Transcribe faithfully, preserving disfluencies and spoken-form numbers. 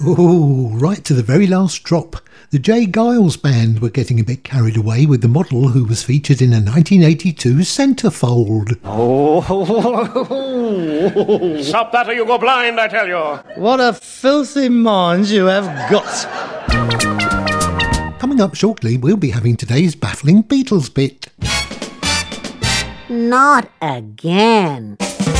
Oh, right to the very last drop. The J. Giles Band were getting a bit carried away with the model who was featured in a nineteen eighty-two centrefold. Oh! Stop that or you go blind, I tell you! What a filthy mind you have got! Coming up shortly, we'll be having today's baffling Beatles bit. Not again.